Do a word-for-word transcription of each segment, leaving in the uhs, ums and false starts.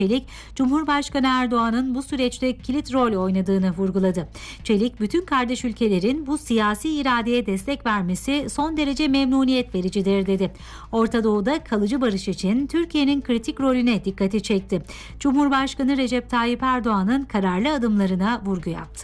Çelik, Cumhurbaşkanı Erdoğan'ın bu süreçte kilit rol oynadığını vurguladı. Çelik, bütün kardeş ülkelerin bu siyasi iradeye destek vermesi son derece memnuniyet vericidir dedi. Orta Doğu'da kalıcı barış için Türkiye'nin kritik rolüne dikkati çekti. Cumhurbaşkanı Recep Tayyip Erdoğan'ın kararlı adımlarına vurgu yaptı.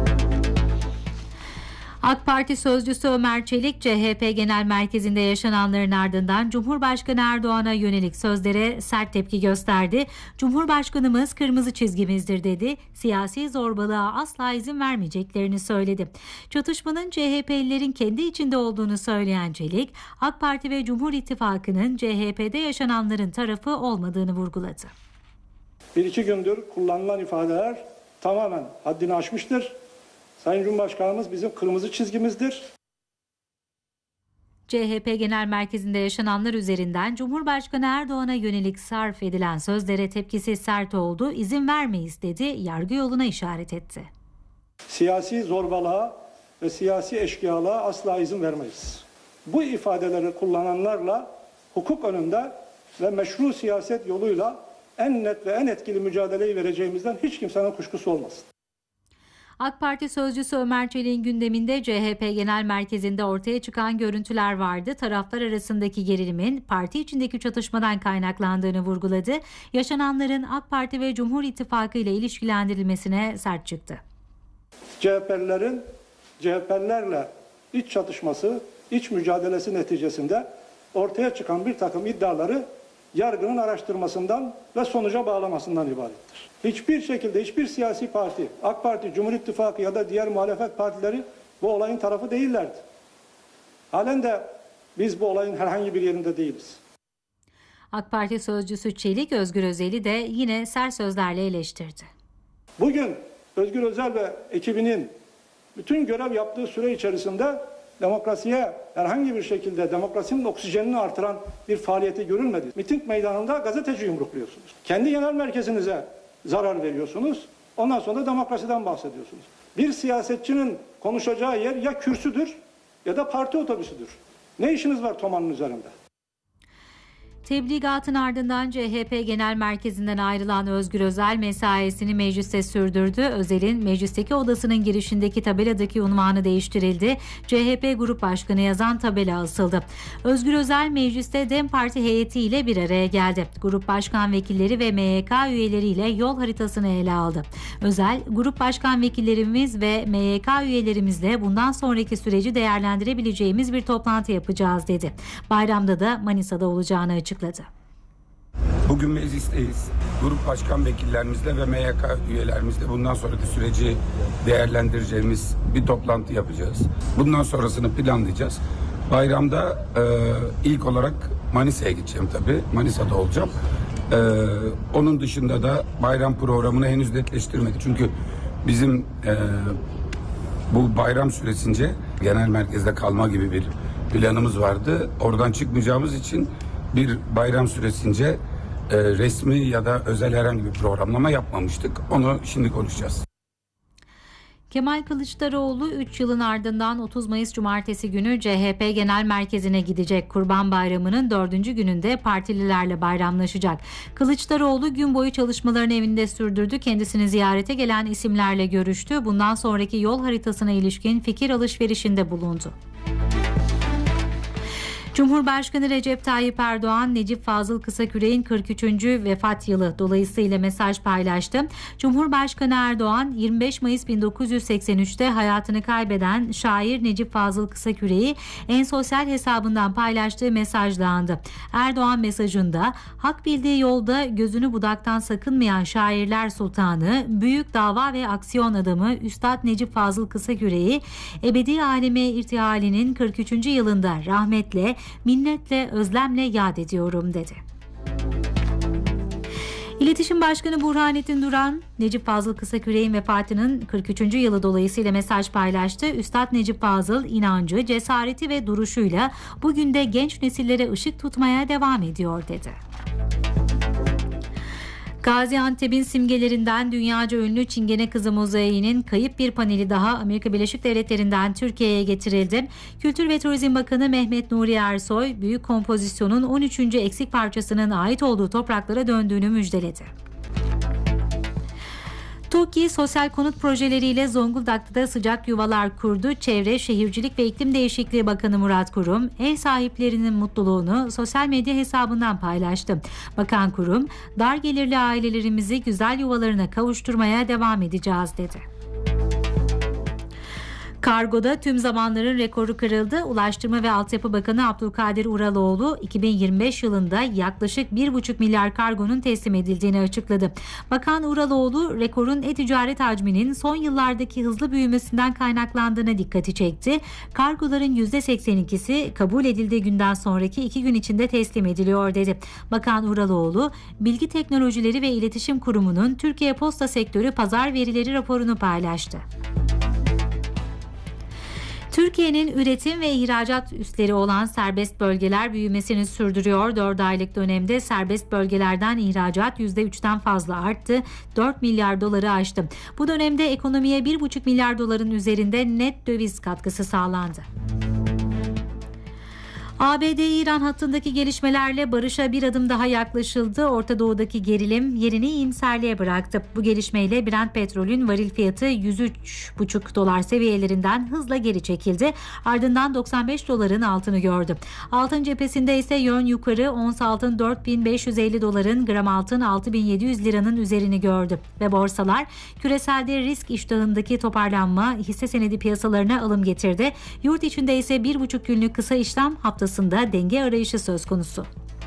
AK Parti sözcüsü Ömer Çelik, C H P Genel Merkezi'nde yaşananların ardından Cumhurbaşkanı Erdoğan'a yönelik sözlere sert tepki gösterdi. Cumhurbaşkanımız kırmızı çizgimizdir dedi. Siyasi zorbalığa asla izin vermeyeceklerini söyledi. Çatışmanın C H P'lilerin kendi içinde olduğunu söyleyen Çelik, AK Parti ve Cumhur İttifakı'nın C H P'de yaşananların tarafı olmadığını vurguladı. Bir iki gündür kullanılan ifadeler tamamen haddini aşmıştır. Sayın Cumhurbaşkanımız bizim kırmızı çizgimizdir. C H P Genel Merkezi'nde yaşananlar üzerinden Cumhurbaşkanı Erdoğan'a yönelik sarf edilen sözlere tepkisi sert oldu. İzin vermeyiz dedi, yargı yoluna işaret etti. Siyasi zorbalığa ve siyasi eşkıyalığa asla izin vermeyiz. Bu ifadeleri kullananlarla hukuk önünde ve meşru siyaset yoluyla en net ve en etkili mücadeleyi vereceğimizden hiç kimsenin kuşkusu olmasın. AK Parti sözcüsü Ömer Çelik'in gündeminde C H P Genel Merkezi'nde ortaya çıkan görüntüler vardı. Taraflar arasındaki gerilimin parti içindeki çatışmadan kaynaklandığını vurguladı. Yaşananların AK Parti ve Cumhur İttifakı ile ilişkilendirilmesine sert çıktı. C H P'lilerin C H P'lilerle iç çatışması, iç mücadelesi neticesinde ortaya çıkan bir takım iddiaları yargının araştırmasından ve sonuca bağlamasından ibarettir. Hiçbir şekilde hiçbir siyasi parti, AK Parti, Cumhur İttifakı ya da diğer muhalefet partileri bu olayın tarafı değillerdi. Halen de biz bu olayın herhangi bir yerinde değiliz. AK Parti sözcüsü Çelik, Özgür Özel'i de yine sert sözlerle eleştirdi. Bugün Özgür Özel ve ekibinin bütün görev yaptığı süre içerisinde demokrasiye herhangi bir şekilde demokrasinin oksijenini artıran bir faaliyeti görülmedi. Miting meydanında gazeteci yumrukluyorsunuz. Kendi genel merkezinize zarar veriyorsunuz. Ondan sonra demokrasiden bahsediyorsunuz. Bir siyasetçinin konuşacağı yer ya kürsüdür ya da parti otobüsüdür. Ne işiniz var Toma'nın üzerinde? Tebligatın ardından C H P Genel Merkezi'nden ayrılan Özgür Özel mesaisini mecliste sürdürdü. Özel'in meclisteki odasının girişindeki tabeladaki unvanı değiştirildi. C H P Grup Başkanı yazan tabela asıldı. Özgür Özel mecliste DEM Parti heyetiyle bir araya geldi. Grup Başkan Vekilleri ve M Y K üyeleriyle yol haritasını ele aldı. Özel, Grup Başkan Vekillerimiz ve M Y K üyelerimizle bundan sonraki süreci değerlendirebileceğimiz bir toplantı yapacağız dedi. Bayramda da Manisa'da olacağını açıkladı. Bugün meclisteyiz. Grup başkan vekillerimizle ve M Y K üyelerimizle bundan sonraki süreci değerlendireceğimiz bir toplantı yapacağız. Bundan sonrasını planlayacağız. Bayramda e, ilk olarak Manisa'ya gideceğim tabii. Manisa'da olacağım. E, onun dışında da bayram programını henüz netleştirmedik. Çünkü bizim e, bu bayram süresince genel merkezde kalma gibi bir planımız vardı. Oradan çıkmayacağımız için bir bayram süresince e, resmi ya da özel herhangi bir programlama yapmamıştık. Onu şimdi konuşacağız. Kemal Kılıçdaroğlu üç yılın ardından otuz Mayıs Cumartesi günü C H P Genel Merkezi'ne gidecek. Kurban Bayramı'nın dördüncü gününde partililerle bayramlaşacak. Kılıçdaroğlu gün boyu çalışmalarını evinde sürdürdü. Kendisini ziyarete gelen isimlerle görüştü. Bundan sonraki yol haritasına ilişkin fikir alışverişinde bulundu. Cumhurbaşkanı Recep Tayyip Erdoğan, Necip Fazıl Kısaküre'nin kırk üçüncü vefat yılı dolayısıyla mesaj paylaştı. Cumhurbaşkanı Erdoğan, yirmi beş Mayıs bin dokuz yüz seksen üçte hayatını kaybeden şair Necip Fazıl Kısaküre'yi en sosyal hesabından paylaştığı mesajla andı. Erdoğan mesajında, hak bildiği yolda gözünü budaktan sakınmayan şairler sultanı, büyük dava ve aksiyon adamı Üstad Necip Fazıl Kısaküre'yi ebedi aleme irtihalinin kırk üçüncü yılında rahmetle, minnetle, özlemle yad ediyorum dedi. İletişim Başkanı Burhanettin Duran, Necip Fazıl Kısaküre'nin vefatının kırk üçüncü yılı dolayısıyla mesaj paylaştı. Üstad Necip Fazıl, inancı, cesareti ve duruşuyla bugün de genç nesillere ışık tutmaya devam ediyor dedi. Gaziantep'in simgelerinden dünyaca ünlü Çingene Kızı mozaiğinin kayıp bir paneli daha Amerika Birleşik Devletleri'nden Türkiye'ye getirildi. Kültür ve Turizm Bakanı Mehmet Nuri Ersoy, büyük kompozisyonun on üçüncü eksik parçasının ait olduğu topraklara döndüğünü müjdeledi. TOKİ sosyal konut projeleriyle Zonguldak'ta da sıcak yuvalar kurdu. Çevre, Şehircilik ve İklim Değişikliği Bakanı Murat Kurum, ev sahiplerinin mutluluğunu sosyal medya hesabından paylaştı. Bakan Kurum, dar gelirli ailelerimizi güzel yuvalarına kavuşturmaya devam edeceğiz dedi. Kargoda tüm zamanların rekoru kırıldı. Ulaştırma ve Altyapı Bakanı Abdülkadir Uraloğlu iki bin yirmi beş yılında yaklaşık bir buçuk milyar kargonun teslim edildiğini açıkladı. Bakan Uraloğlu rekorun e-ticaret hacminin son yıllardaki hızlı büyümesinden kaynaklandığına dikkati çekti. Kargoların yüzde seksen ikisi kabul edildiği günden sonraki iki gün içinde teslim ediliyor dedi. Bakan Uraloğlu, Bilgi Teknolojileri ve İletişim Kurumu'nun Türkiye Posta Sektörü Pazar Verileri raporunu paylaştı. Türkiye'nin üretim ve ihracat üsleri olan serbest bölgeler büyümesini sürdürüyor. dört aylık dönemde serbest bölgelerden ihracat yüzde üçten fazla arttı. dört milyar doları aştı. Bu dönemde ekonomiye bir buçuk milyar doların üzerinde net döviz katkısı sağlandı. A B D-İran hattındaki gelişmelerle barışa bir adım daha yaklaşıldı. Orta Doğu'daki gerilim yerini iyimserliğe bıraktı. Bu gelişmeyle Brent petrolün varil fiyatı yüz üç buçuk dolar seviyelerinden hızla geri çekildi. Ardından doksan beş doların altını gördü. Altın cephesinde ise yön yukarı, ons altın dört bin beş yüz elli doların, gram altın altı bin yedi yüz liranın üzerini gördü. Ve borsalar küreselde risk iştahındaki toparlanma hisse senedi piyasalarına alım getirdi. Yurt içinde ise bir buçuk günlük kısa işlem haftası denge arayışı söz konusu.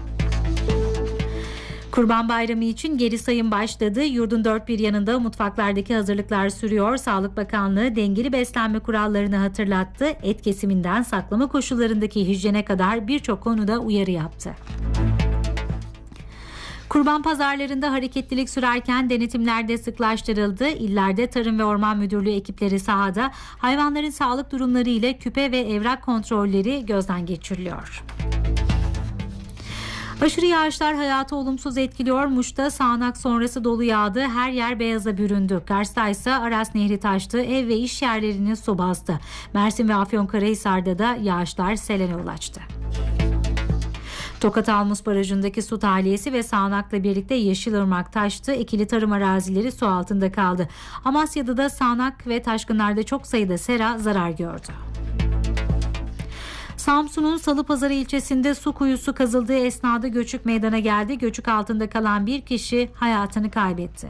Kurban Bayramı için geri sayım başladı. Yurdun dört bir yanında mutfaklardaki hazırlıklar sürüyor. Sağlık Bakanlığı dengeli beslenme kurallarını hatırlattı. Et kesiminden saklama koşullarındaki hijyene kadar birçok konuda uyarı yaptı. Kurban pazarlarında hareketlilik sürerken denetimler de sıklaştırıldı. İllerde Tarım ve Orman Müdürlüğü ekipleri sahada hayvanların sağlık durumları ile küpe ve evrak kontrolleri gözden geçiriliyor. Aşırı yağışlar hayatı olumsuz etkiliyor. Muş'ta sağanak sonrası dolu yağdı. Her yer beyaza büründü. Kars'ta ise Aras Nehri taştı. Ev ve iş yerlerini su bastı. Mersin ve Afyonkarahisar'da da yağışlar sele yol açtı. Tokat Almus Barajı'ndaki su tahliyesi ve sağanakla birlikte Yeşilırmak taştı. Ekili tarım arazileri su altında kaldı. Amasya'da da sağanak ve taşkınlarda çok sayıda sera zarar gördü. Samsun'un Salıpazarı ilçesinde su kuyusu kazıldığı esnada göçük meydana geldi. Göçük altında kalan bir kişi hayatını kaybetti.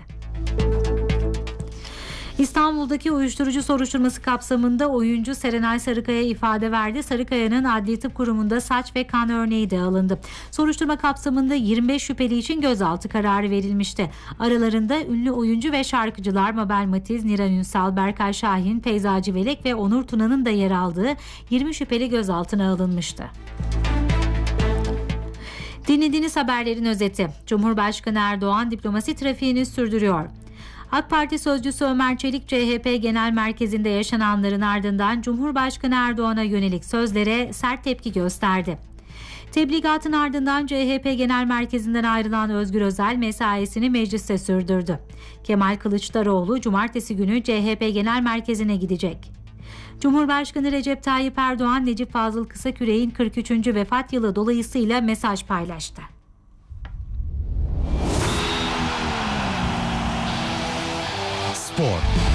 İstanbul'daki uyuşturucu soruşturması kapsamında oyuncu Serenay Sarıkaya ifade verdi. Sarıkaya'nın Adli Tıp Kurumu'nda saç ve kan örneği de alındı. Soruşturma kapsamında yirmi beş şüpheli için gözaltı kararı verilmişti. Aralarında ünlü oyuncu ve şarkıcılar Mabel Matiz, Niran Ünsal, Berkay Şahin, Feyza Civelek ve Onur Tuna'nın da yer aldığı yirmi şüpheli gözaltına alınmıştı. Dinlediğiniz haberlerin özeti. Cumhurbaşkanı Erdoğan diplomasi trafiğini sürdürüyor. AK Parti sözcüsü Ömer Çelik, C H P Genel Merkezi'nde yaşananların ardından Cumhurbaşkanı Erdoğan'a yönelik sözlere sert tepki gösterdi. Tebligatın ardından C H P Genel Merkezi'nden ayrılan Özgür Özel mesaisini mecliste sürdürdü. Kemal Kılıçdaroğlu cumartesi günü C H P Genel Merkezi'ne gidecek. Cumhurbaşkanı Recep Tayyip Erdoğan, Necip Fazıl Kısaküre'nin kırk üçüncü vefat yılı dolayısıyla mesaj paylaştı. Spor.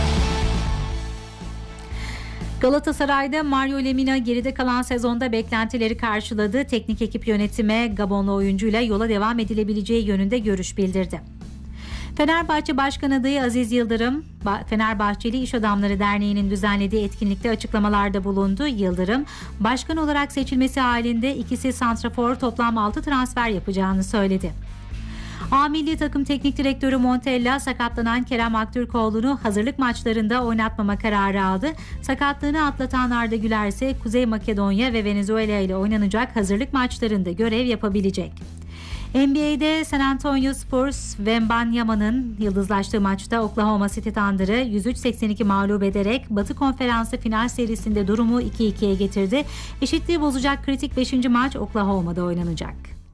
Galatasaray'da Mario Lemina geride kalan sezonda beklentileri karşıladı. Teknik ekip yönetime Gabonlu oyuncuyla yola devam edilebileceği yönünde görüş bildirdi. Fenerbahçe Başkan Adayı Aziz Yıldırım, Fenerbahçeli İş Adamları Derneği'nin düzenlediği etkinlikte açıklamalarda bulundu. Yıldırım, başkan olarak seçilmesi halinde ikisi santrafor toplam altı transfer yapacağını söyledi. A Milli Takım Teknik Direktörü Montella sakatlanan Kerem Aktürkoğlu'nu hazırlık maçlarında oynatmama kararı aldı. Sakatlığını atlatan Arda Güler ise Kuzey Makedonya ve Venezuela ile oynanacak hazırlık maçlarında görev yapabilecek. N B A'de San Antonio Spurs, Wembanyama'nın yıldızlaştığı maçta Oklahoma City Thunder'ı yüz üç seksen iki mağlup ederek Batı Konferansı final serisinde durumu iki ikiye getirdi. Eşitliği bozacak kritik beşinci maç Oklahoma'da oynanacak.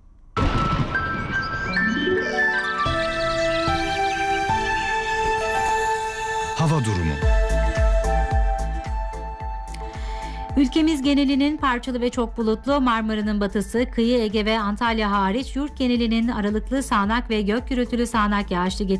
Hava durumu. Ülkemiz genelinin parçalı ve çok bulutlu, Marmara'nın batısı, kıyı Ege ve Antalya hariç yurt genelinin aralıklı sağanak ve gök gürültülü sağanak yağışlı geçeceği